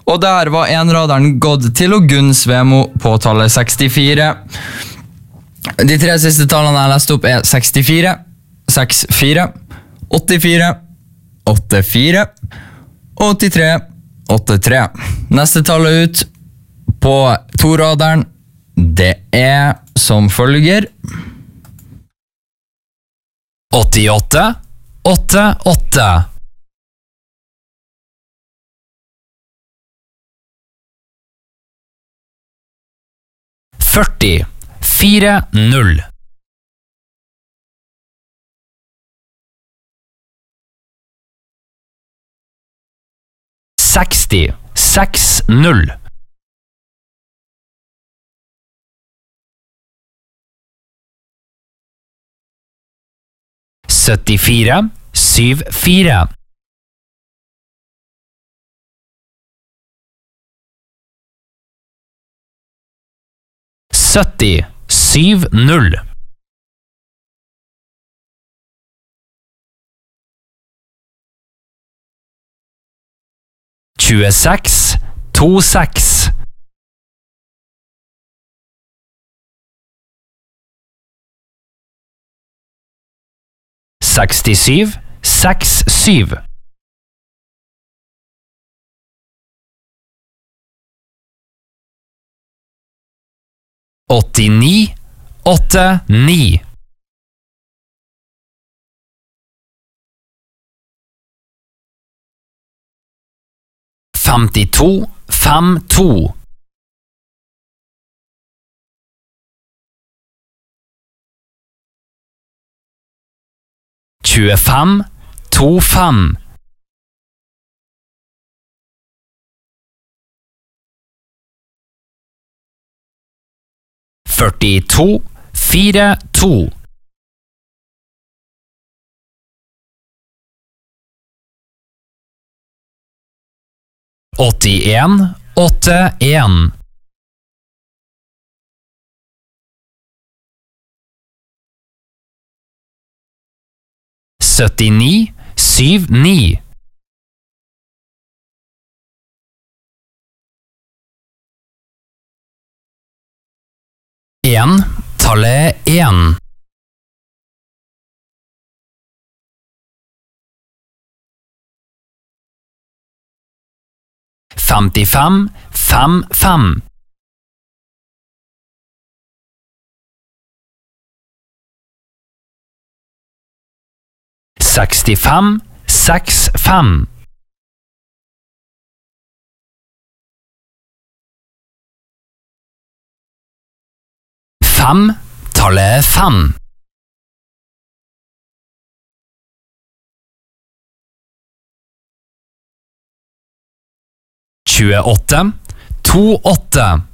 Og der var enraderen gått til Gunn Svemo på tallet 64. De 3 siste tallene jeg leste opp 64, 64, 84, 84, 83, 83. Neste tallet ut på toraderen, det som følger. 88, 88. 40, 40. 60, 60. 74, 74. 70, 70. 26, 26. 67, 67. 89, 89. 52, 52. 25, 25. 42, 42. 81, 81. 79, 79. 1, tallet 1. 55, 55. 65, 65. 5, tallet 5. 28, 28.